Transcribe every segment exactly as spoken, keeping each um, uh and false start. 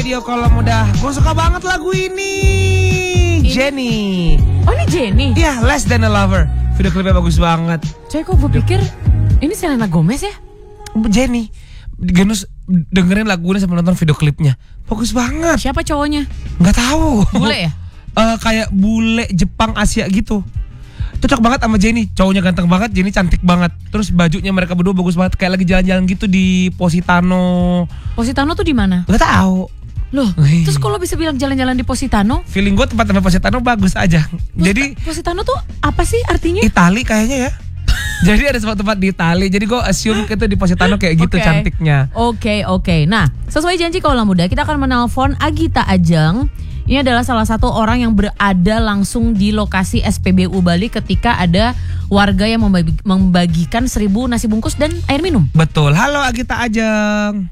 Radio Kolom Muda. Gue suka banget lagu ini. ini. Jenny. Oh ini Jenny? Iya, Less Than a Lover. Video klipnya bagus banget. Coy, kok gue pikir ini Selena Gomez ya? Jenny. Genus dengerin lagunya sama nonton video klipnya. Bagus banget. Siapa cowoknya? Nggak tahu. Bule ya? Uh, kayak bule Jepang Asia gitu. Cocok banget sama Jenny. Cowoknya ganteng banget, Jenny cantik banget. Terus bajunya mereka berdua bagus banget, kayak lagi jalan-jalan gitu di Positano. Positano tuh di mana? Gak tahu. Loh, terus kalau bisa bilang jalan-jalan di Positano? Feeling gue tempat-tempat Positano bagus aja. Posta- Jadi Positano tuh apa sih artinya? Itali kayaknya ya. Jadi ada sebuah tempat di Itali. Jadi gue assume itu di Positano kayak gitu okay. Cantiknya. Oke, okay, oke. Okay. Nah, sesuai janji Kaulah Muda, kita akan menelpon Agita Ajeng. Ini adalah salah satu orang yang berada langsung di lokasi S P B U Bali ketika ada warga yang membagi, membagikan seribu nasi bungkus dan air minum. Betul. Halo Agita Ajeng.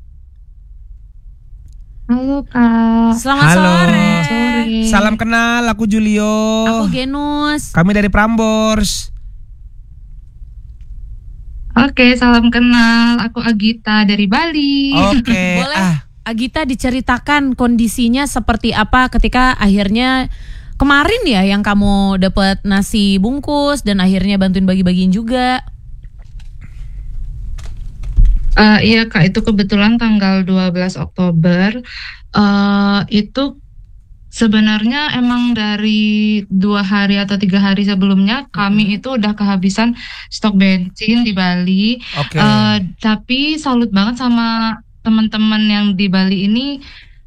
Halo Kak. Selamat Halo. sore. Sore. Salam kenal, aku Julio. Aku Genus. Kami dari Prambors. Oke, salam kenal. Aku Agita dari Bali. Oke. Boleh ah. Agita diceritakan kondisinya seperti apa ketika akhirnya kemarin ya yang kamu dapat nasi bungkus dan akhirnya bantuin bagi-bagiin juga. Uh, iya Kak, itu kebetulan tanggal dua belas Oktober. Uh, itu sebenarnya emang dari dua hari atau tiga hari sebelumnya hmm. kami itu udah kehabisan stok bensin di Bali. Okay. Uh, tapi salut banget sama teman-teman yang di Bali ini,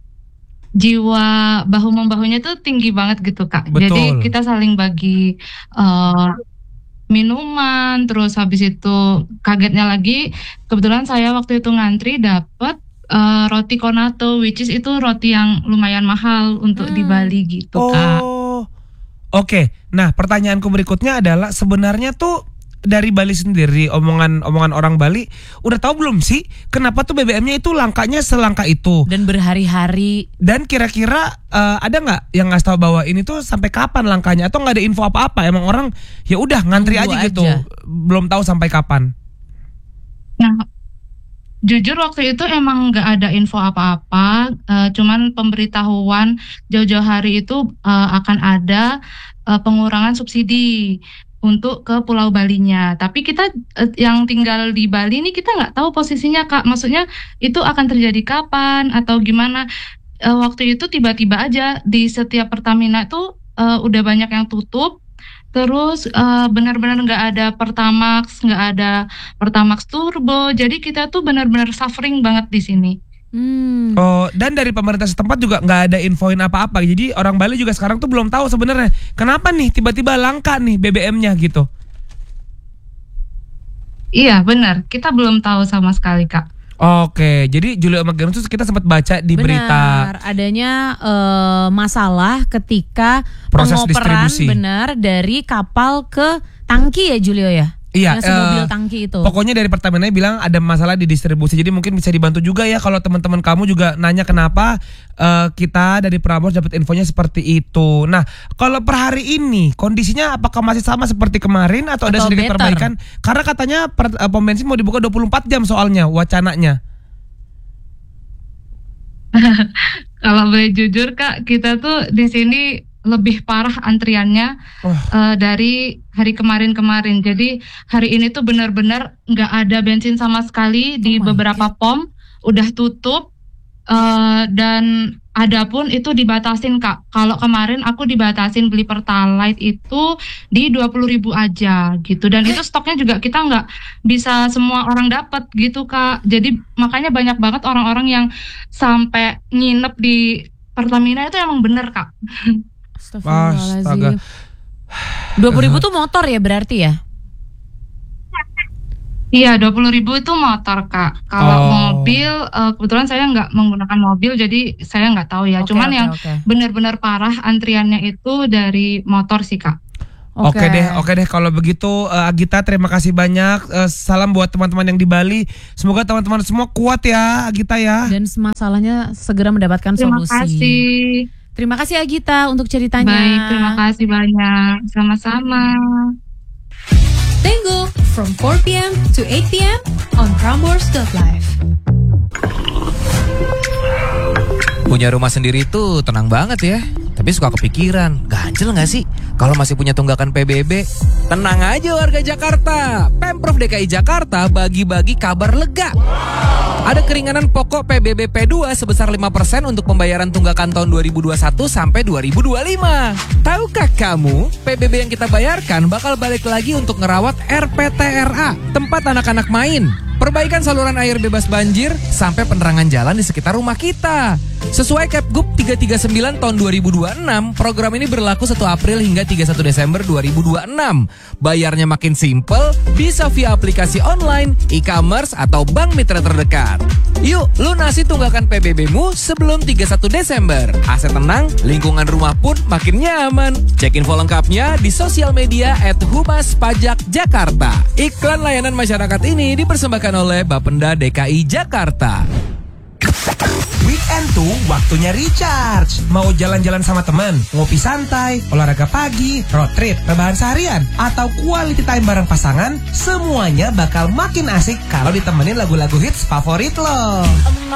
jiwa bahu-membahunya tuh tinggi banget gitu Kak. Betul. Jadi kita saling bagi uh, minuman, terus habis itu kagetnya lagi kebetulan saya waktu itu ngantri dapet uh, roti Konato, which is itu roti yang lumayan mahal untuk hmm. di Bali gitu Kak. Oh, oke. Okay. Nah pertanyaanku berikutnya adalah sebenarnya tuh dari Bali sendiri, omongan-omongan orang Bali, udah tahu belum sih kenapa tuh B B M-nya itu langkanya selangka itu? Dan berhari-hari. Dan kira-kira uh, ada nggak yang ngasih tahu bahwa ini tuh sampai kapan langkanya? Atau nggak ada info apa-apa? Emang orang ya udah ngantri aja, aja gitu, belum tahu sampai kapan? Nah, jujur waktu itu emang nggak ada info apa-apa, uh, cuman pemberitahuan jauh-jauh hari itu uh, akan ada uh, pengurangan subsidi untuk ke Pulau Balinya. Tapi kita uh, yang tinggal di Bali ini kita nggak tahu posisinya Kak. Maksudnya itu akan terjadi kapan atau gimana. Uh, waktu itu tiba-tiba aja di setiap Pertamina tuh uh, udah banyak yang tutup. Terus uh, benar-benar nggak ada Pertamax, nggak ada Pertamax Turbo. Jadi kita tuh benar-benar suffering banget di sini. Hmm. Oh, dan dari pemerintah setempat juga nggak ada infoin apa-apa. Jadi orang Bali juga sekarang tuh belum tahu sebenarnya kenapa nih tiba-tiba langka nih B B M-nya gitu. Iya benar, kita belum tahu sama sekali Kak. Oke, jadi Julio sama Genus kita sempat baca di Benar, berita adanya uh, masalah ketika proses pengoperan distribusi. Benar dari kapal ke tangki ya Julio ya? Iya, yang mobil uh, tangki itu. Pokoknya dari Pertamina bilang ada masalah di distribusi. Jadi mungkin bisa dibantu juga ya kalau teman-teman kamu juga nanya kenapa uh, kita dari Prambors dapat infonya seperti itu. Nah, kalau per hari ini kondisinya apakah masih sama seperti kemarin atau, atau ada sedikit better perbaikan? Karena katanya per, uh, pom bensin mau dibuka dua puluh empat jam soalnya wacananya. Kalau boleh jujur Kak, kita tuh di sini lebih parah antriannya oh. uh, dari hari kemarin-kemarin. Jadi hari ini tuh benar-benar nggak ada bensin sama sekali di oh beberapa God. pom, udah tutup uh, dan ada pun itu dibatasin Kak. Kalau kemarin aku dibatasin beli Pertalite itu di dua puluh ribu aja gitu. Dan itu stoknya juga kita nggak bisa semua orang dapat gitu Kak. Jadi makanya banyak banget orang-orang yang sampai nginep di Pertamina itu emang bener Kak. Astaga. dua puluh ribu tuh motor ya berarti ya? Iya, dua puluh ribu itu motor Kak. Kalau oh. mobil, uh, kebetulan saya nggak menggunakan mobil, jadi saya nggak tahu ya. Okay, Cuman okay, yang okay. benar-benar parah antriannya itu dari motor sih Kak. Oke okay. okay deh, oke okay deh kalau begitu uh, Agita terima kasih banyak. Uh, salam buat teman-teman yang di Bali. Semoga teman-teman semua kuat ya Agita ya. Dan masalahnya segera mendapatkan terima solusi. Terima kasih. Terima kasih Agita untuk ceritanya. Baik, terima kasih banyak. Sama-sama. Tango from four p.m. to eight p.m. on Prambors dot live. Punya rumah sendiri tuh tenang banget ya. Tapi suka kepikiran, ganjel gak sih kalau masih punya tunggakan P B B? Tenang aja warga Jakarta, Pemprov D K I Jakarta bagi-bagi kabar lega. Ada keringanan pokok P B B P dua sebesar lima persen untuk pembayaran tunggakan tahun dua ribu dua puluh satu sampai dua ribu dua puluh lima. Tahukah kamu, P B B yang kita bayarkan bakal balik lagi untuk ngerawat R P T R A, tempat anak-anak main, perbaikan saluran air bebas banjir, sampai penerangan jalan di sekitar rumah kita. Sesuai Kepgub tiga tiga sembilan tahun dua ribu dua puluh enam, program ini berlaku satu April hingga tiga puluh satu Desember dua ribu dua puluh enam. Bayarnya makin simple, bisa via aplikasi online, e-commerce, atau bank mitra terdekat. Yuk, lunasi tunggakan P B B-mu sebelum tiga puluh satu Desember. Aset tenang, lingkungan rumah pun makin nyaman. Cek info lengkapnya di sosial media at Humas Pajak Jakarta. Iklan layanan masyarakat ini dipersembahkan oleh Bapenda D K I Jakarta. Weekend tuh waktunya recharge. Mau jalan-jalan sama teman, ngopi santai, olahraga pagi, road trip, rebahan seharian, atau quality time bareng pasangan, semuanya bakal makin asik kalau ditemenin lagu-lagu hits favorit lo.